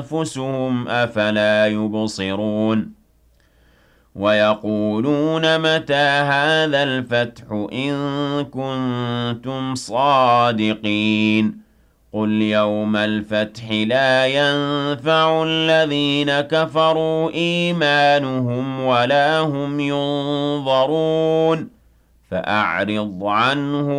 أنفسهم أفلا يبصرون ويقولون متى هذا الفتح إن كنتم صادقين قل يوم الفتح لا ينفع الذين كفروا إيمانهم ولا هم ينظرون فأعرض عنهم